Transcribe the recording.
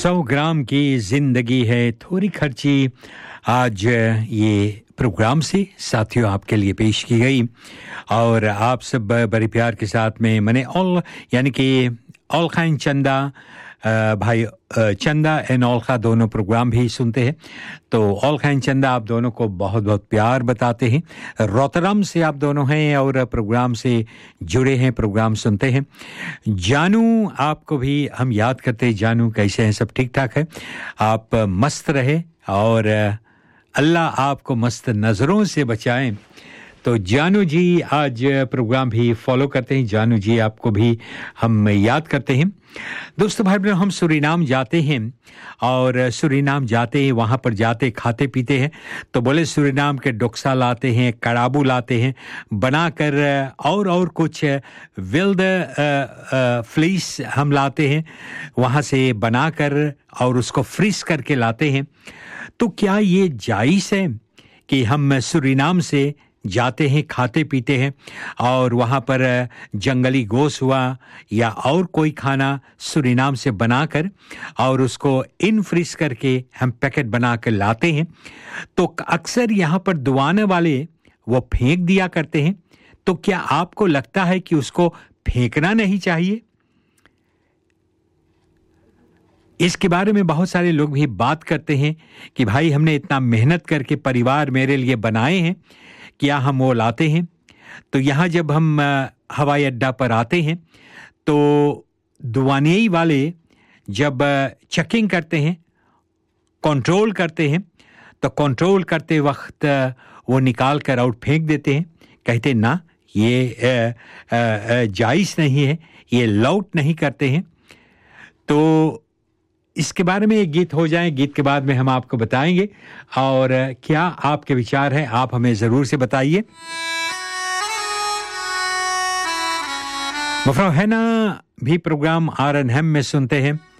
100 ग्राम की जिंदगी है थोड़ी खर्ची। आज ये प्रोग्राम से साथियों आपके लिए पेश की गई और आप सब बड़े प्यार के साथ में मैंने ऑल यानी कि ऑल खान चंदा भाई चंदा एंड औलखा दोनों प्रोग्राम भी सुनते हैं। तो ऑल खान चंदा आप दोनों को बहुत बहुत प्यार बताते हैं। रोतरम से आप दोनों हैं और प्रोग्राम से जुड़े हैं, प्रोग्राम सुनते हैं। जानू आपको भी हम याद करते हैं। जानू कैसे हैं? सब ठीक ठाक है? आप मस्त रहे और अल्लाह आपको मस्त नज़रों से बचाएं। तो जानू जी आज प्रोग्राम भी फॉलो करते हैं। जानू जी आपको भी हम याद करते हैं। दोस्तों भाई बहनों, हम सूरीनाम जाते हैं और सूरीनाम जाते हैं, वहाँ पर जाते खाते पीते हैं। तो बोले सूरीनाम के डोक्सा लाते हैं, कड़ाबू लाते हैं बनाकर और कुछ विल्ड फ्लीस हम लाते हैं वहाँ से बनाकर और उसको फ्रीज करके लाते हैं। तो क्या ये जायज़ है कि हम सूरीनाम से जाते हैं, खाते पीते हैं और वहाँ पर जंगली गोश्त हुआ या और कोई खाना सूरीनाम से बनाकर और उसको इन फ्रीज करके हम पैकेट बना कर लाते हैं? तो अक्सर यहाँ पर दुआने वाले वो फेंक दिया करते हैं। तो क्या आपको लगता है कि उसको फेंकना नहीं चाहिए? इसके बारे में बहुत सारे लोग भी बात करते हैं कि भाई हमने इतना मेहनत करके परिवार मेरे लिए बनाए हैं, क्या हम वो लाते हैं? तो यहाँ जब हम हवाई अड्डा पर आते हैं तो दुआनिया वाले जब चेकिंग करते हैं, कंट्रोल करते हैं, तो कंट्रोल करते वक्त वो निकाल कर आउट फेंक देते हैं। कहते ना ये जायज़ नहीं है, ये लौट नहीं करते हैं। तो इसके बारे में एक गीत हो जाए, गीत के बाद में हम आपको बताएंगे और क्या आपके विचार हैं आप हमें ज़रूर से बताइए। मफरा है ना भी प्रोग्राम RNM में सुनते हैं।